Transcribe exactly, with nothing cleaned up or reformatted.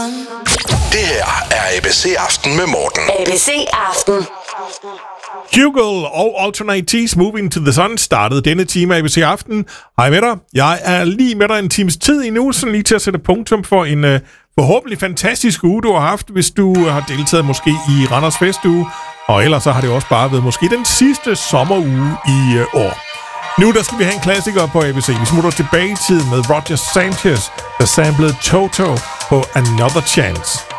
Det her er A B C Aften med Morten. A B C Aften. Hugo og Alternate T's Moving to the Sun startede denne time af A B C Aften. Hej med dig. Jeg er lige med dig en times tid endnu, sådan lige til at sætte punktum for en uh, forhåbentlig fantastisk uge, du har haft, hvis du har deltaget måske i Randers Festuge. Og ellers så har det også bare været måske den sidste sommeruge i uh, år. Nu der skal vi have en klassiker på A B C. Vi smutter tilbage i tiden med Roger Sanchez, der samplede Toto på Another Chance.